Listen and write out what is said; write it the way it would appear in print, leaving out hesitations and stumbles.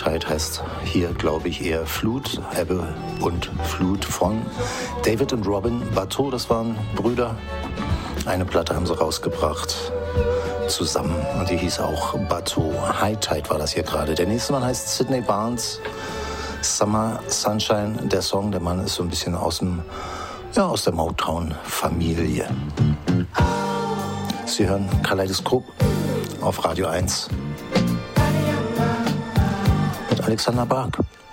Tide heißt hier, glaube ich, eher Flut, Ebbe und Flut von David und Robin Bateau. Das waren Brüder. Eine Platte haben sie rausgebracht zusammen und die hieß auch Bateau. High Tide war das hier gerade. Der nächste Mann heißt Sydney Barnes. Summer Sunshine, der Song. Der Mann ist so ein bisschen aus der Motown-Familie. Sie hören Kaleidoskop auf Radio 1 mit Alexander Bark.